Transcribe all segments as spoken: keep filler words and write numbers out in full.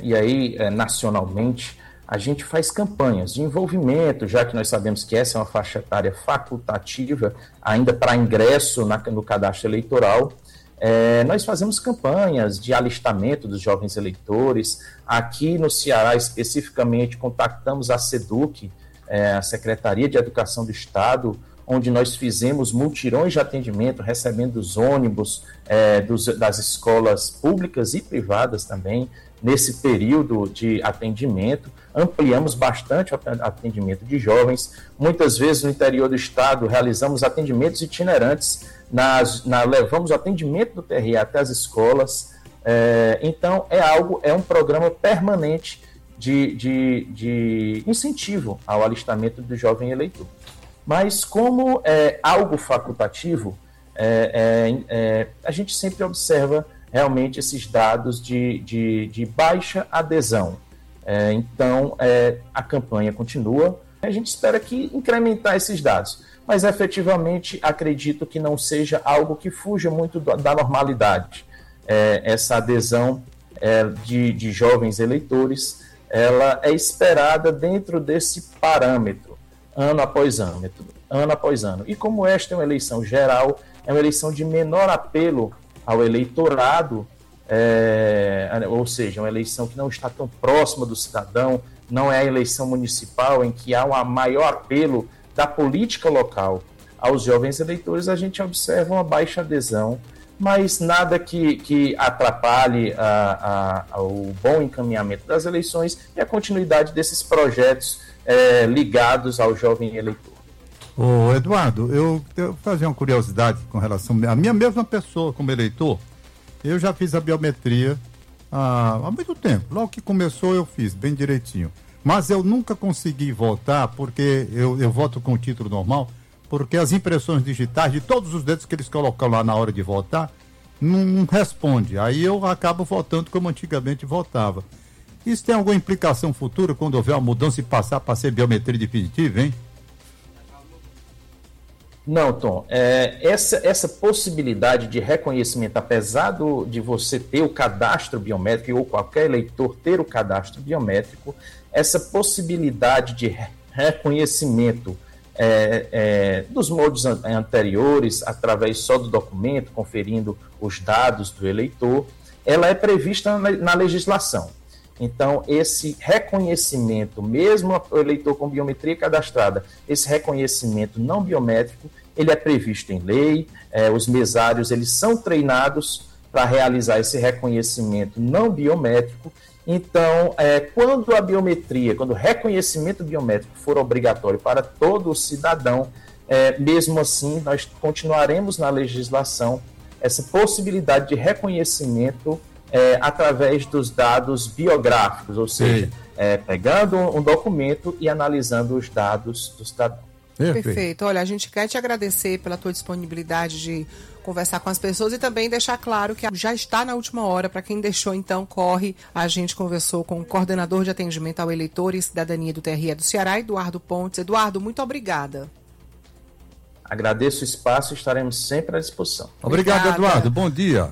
e aí é, nacionalmente, a gente faz campanhas de envolvimento, já que nós sabemos que essa é uma faixa etária facultativa, ainda para ingresso na, no cadastro eleitoral. É, nós fazemos campanhas de alistamento dos jovens eleitores. Aqui no Ceará, especificamente, contactamos a SEDUC, é, a Secretaria de Educação do Estado, onde nós fizemos multirões de atendimento, recebendo os ônibus é, dos, das escolas públicas e privadas também, nesse período de atendimento. Ampliamos bastante o atendimento de jovens. Muitas vezes no interior do estado realizamos atendimentos itinerantes, nas, na, levamos o atendimento do T R E até as escolas. É, então é algo, é um programa permanente de, de, de incentivo ao alistamento do jovem eleitor. Mas como é algo facultativo, é, é, é, a gente sempre observa realmente esses dados de, de, de baixa adesão. É, então, é, a campanha continua. A gente espera que incrementar esses dados, mas efetivamente acredito que não seja algo que fuja muito do, da normalidade. É, essa adesão é, de, de jovens eleitores, ela é esperada dentro desse parâmetro, ano após ano, ano após ano. E como esta é uma eleição geral, é uma eleição de menor apelo ao eleitorado, é, ou seja, uma eleição que não está tão próxima do cidadão, não é a eleição municipal em que há um maior apelo da política local aos jovens eleitores, a gente observa uma baixa adesão, mas nada que, que atrapalhe a, a, o bom encaminhamento das eleições e a continuidade desses projetos é, ligados ao jovem eleitor. Ô Eduardo, eu vou fazer uma curiosidade com relação à minha mesma pessoa como eleitor. Eu já fiz a biometria há, há muito tempo. Logo que começou eu fiz, bem direitinho. Mas eu nunca consegui votar, porque eu, eu voto com o título normal, porque as impressões digitais de todos os dedos que eles colocam lá na hora de votar, não, não responde. Aí eu acabo votando como antigamente votava. Isso tem alguma implicação futura quando houver uma mudança e passar para ser biometria definitiva, hein? Não, Tom, é, essa, essa possibilidade de reconhecimento, apesar do, de você ter o cadastro biométrico, ou qualquer eleitor ter o cadastro biométrico, essa possibilidade de reconhecimento é, é, dos modos anteriores, através só do documento, conferindo os dados do eleitor, ela é prevista na, na legislação. Então, esse reconhecimento, mesmo o eleitor com biometria cadastrada, esse reconhecimento não biométrico, ele é previsto em lei, é, os mesários eles são treinados para realizar esse reconhecimento não biométrico. Então, é, quando a biometria, quando o reconhecimento biométrico for obrigatório para todo o cidadão, é, mesmo assim, nós continuaremos na legislação essa possibilidade de reconhecimento É, através dos dados biográficos, ou seja, é, pegando um documento e analisando os dados do cidadão. Perfeito. Perfeito. Olha, a gente quer te agradecer pela tua disponibilidade de conversar com as pessoas e também deixar claro que já está na última hora. Para quem deixou, então, corre. A gente conversou com o coordenador de atendimento ao eleitor e cidadania do T R E do Ceará, Eduardo Pontes. Eduardo, muito obrigada. Agradeço o espaço e estaremos sempre à disposição. Obrigado, Obrigada. Eduardo. Bom dia.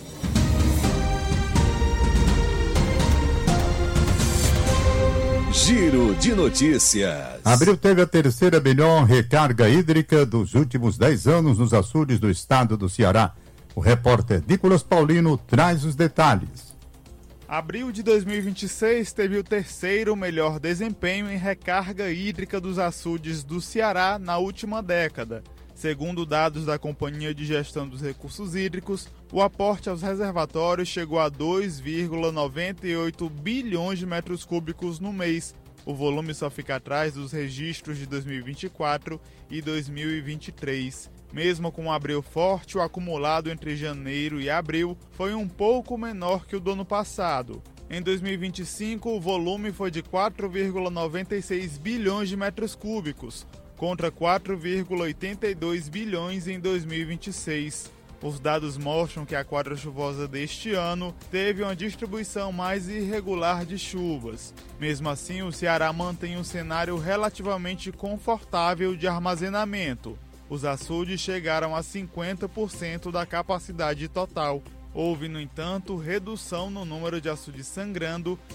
Giro de notícias. Abril teve a terceira melhor recarga hídrica dos últimos dez anos nos açudes do estado do Ceará. O repórter Nicolas Paulino traz os detalhes. Abril de dois mil e vinte e seis teve o terceiro melhor desempenho em recarga hídrica dos açudes do Ceará na última década. Segundo dados da Companhia de Gestão dos Recursos Hídricos, o aporte aos reservatórios chegou a dois vírgula noventa e oito bilhões de metros cúbicos no mês. O volume só fica atrás dos registros de dois mil e vinte e quatro e dois mil e vinte e três. Mesmo com um abril forte, o acumulado entre janeiro e abril foi um pouco menor que o do ano passado. Em dois mil e vinte e cinco, o volume foi de quatro vírgula noventa e seis bilhões de metros cúbicos, contra quatro vírgula oitenta e dois bilhões em dois mil e vinte e seis. Os dados mostram que a quadra chuvosa deste ano teve uma distribuição mais irregular de chuvas. Mesmo assim, o Ceará mantém um cenário relativamente confortável de armazenamento. Os açudes chegaram a cinquenta por cento da capacidade total. Houve, no entanto, redução no número de açudes sangrando